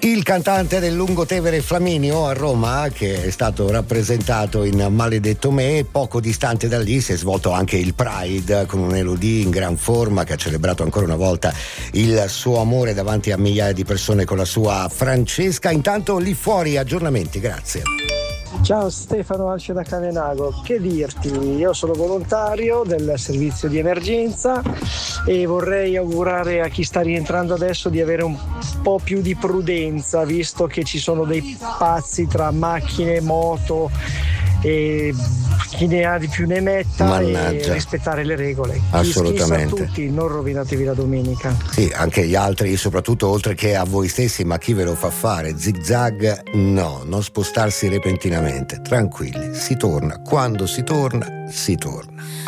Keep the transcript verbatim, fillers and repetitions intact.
Il cantante del Lungotevere Flaminio a Roma, che è stato rappresentato in Maledetto Me, poco distante da lì si è svolto anche il Pride con un Elodie in gran forma che ha celebrato ancora una volta il suo amore davanti a migliaia di persone con la sua Francesca. Intanto lì fuori aggiornamenti, grazie. Ciao Stefano Alce da Cavenago, che dirti? Io sono volontario del servizio di emergenza e vorrei augurare a chi sta rientrando adesso di avere un po' più di prudenza, visto che ci sono dei pazzi tra macchine, moto e chi ne ha di più ne metta. Mannaggia. E rispettare le regole. Assolutamente. A tutti, non rovinatevi la domenica. Sì, anche gli altri, soprattutto oltre che a voi stessi, ma chi ve lo fa fare? Zigzag no, non spostarsi repentinamente, tranquilli, si torna, quando si torna, si torna.